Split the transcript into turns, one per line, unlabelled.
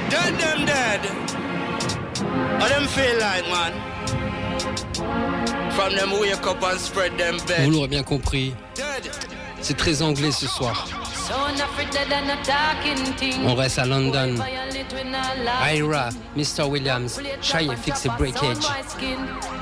Dead them dead. How them feel like, man? From them wake up and spread them bed.
Vous l'aurez bien compris,
Dead.
c'est très anglais ce soir. On reste à London. Ira, Mr. Williams, Shy FX et Breakage.